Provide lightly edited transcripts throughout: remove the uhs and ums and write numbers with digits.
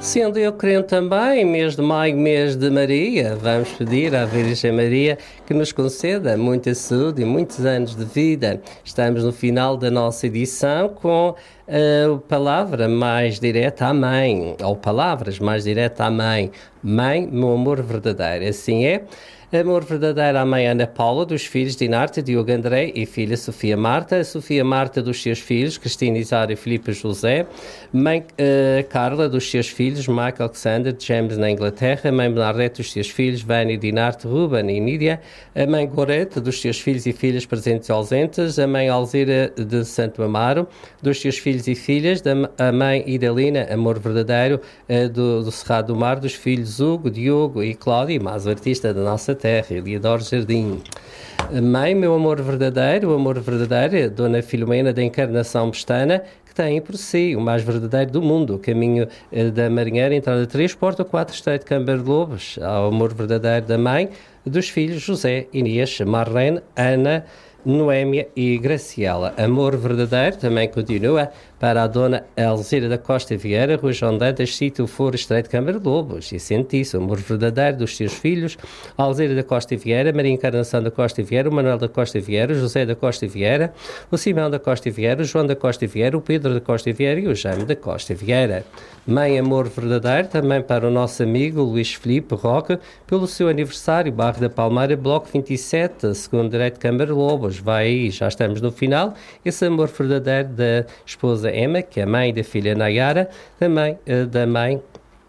Sendo eu crente também, mês de maio, mês de Maria, vamos pedir à Virgem Maria que nos conceda muita saúde e muitos anos de vida. Estamos no final da nossa edição com a palavra mais direta à mãe, ou palavras mais diretas à mãe. Mãe, meu amor verdadeiro. Assim é. Amor verdadeiro à mãe Ana Paula, dos filhos Dinarte, Diogo André e filha Sofia Marta. Sofia Marta, dos seus filhos, Cristina Isara e Filipe José. Mãe Carla, dos seus filhos, Michael Alexander, James na Inglaterra. Mãe Bernadette, dos seus filhos, Vânia, Dinarte, Ruben e Nídia. A mãe Gorete, dos seus filhos e filhas presentes e ausentes. A mãe Alzira de Santo Amaro, dos seus filhos e filhas. A mãe Idalina, amor verdadeiro, do Cerrado do Mar, dos filhos Hugo, Diogo e Cláudia, e mais o artista da nossa terra, Eliador Jardim. Mãe, meu amor verdadeiro, Dona Filomena da Encarnação Pestana, que tem por si o mais verdadeiro do mundo, o caminho da Marinheira, entrada 3, porta 4, Estreito de Câmara de Lobos, ao amor verdadeiro da mãe, dos filhos José, Inês, Marlene, Ana, Noémia e Graciela. Amor verdadeiro também continua para a Dona Elzira da Costa Vieira, Rua João Dantas, Sítio Foro, Estreito de Câmara de Lobos. E sente isso, amor verdadeiro dos seus filhos, Elzira da Costa Vieira, Maria Encarnação da Costa Vieira, o Manuel da Costa Vieira, José da Costa Vieira, o Simão da Costa Vieira, o João da Costa Vieira, o Pedro da Costa Vieira e o Jaime da Costa Vieira. Mãe, amor verdadeiro também para o nosso amigo Luís Filipe Roque, pelo seu aniversário, Bairro da Palmeira, Bloco 27, segundo direito de Câmara de Lobos. Vai aí, já estamos no final. Esse amor verdadeiro da esposa Emma, que é a mãe da filha Nayara, também da mãe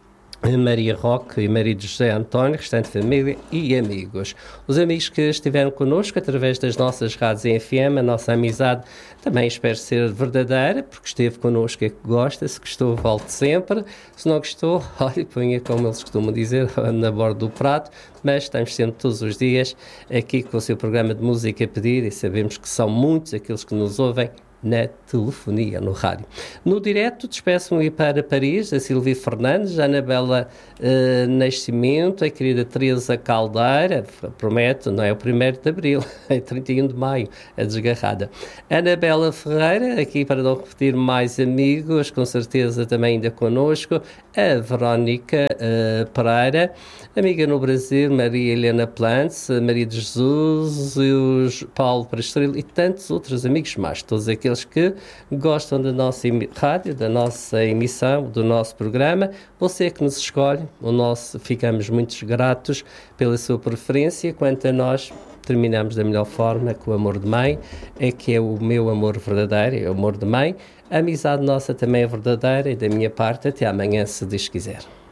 Maria Roque e marido José António, restante família e amigos. Os amigos que estiveram connosco através das nossas rádios em FM, a nossa amizade também espero ser verdadeira, porque esteve connosco é que gosta. Se gostou, volte sempre. Se não gostou, olha, ponha, como eles costumam dizer, na borda do prato. Mas estamos sempre todos os dias aqui com o seu programa de música a pedir, e sabemos que são muitos aqueles que nos ouvem na telefonia, no rádio. No direto, despeço-me para Paris, a Silvia Fernandes, a Anabela Nascimento, a querida Teresa Caldeira, prometo, não é o 1º de Abril, é 31 de Maio, a desgarrada. Anabela Ferreira, aqui para não repetir mais amigos, com certeza também ainda connosco, a Verónica Pereira, amiga no Brasil, Maria Helena Plantz, Maria de Jesus, o Paulo Prestrelo e tantos outros amigos mais, todos aqueles que gostam da nossa rádio, da nossa emissão, do nosso programa. Você que nos escolhe, ficamos muito gratos pela sua preferência. Quanto a nós, terminamos da melhor forma, com o amor de mãe, que é o meu amor verdadeiro, é o amor de mãe. A amizade nossa também é verdadeira e da minha parte, até amanhã, se Deus quiser.